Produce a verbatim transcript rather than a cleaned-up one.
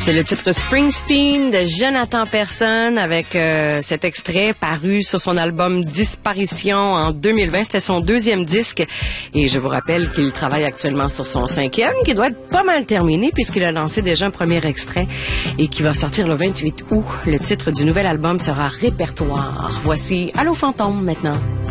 C'est le titre Springsteen de Jonathan Persson avec euh, cet extrait paru sur son album Disparition en deux mille vingt. C'était son deuxième disque et je vous rappelle qu'il travaille actuellement sur son cinquième qui doit être pas mal terminé puisqu'il a lancé déjà un premier extrait et qui va sortir le vingt-huit août. Le titre du nouvel album sera Répertoire. Voici Allô Fantôme maintenant.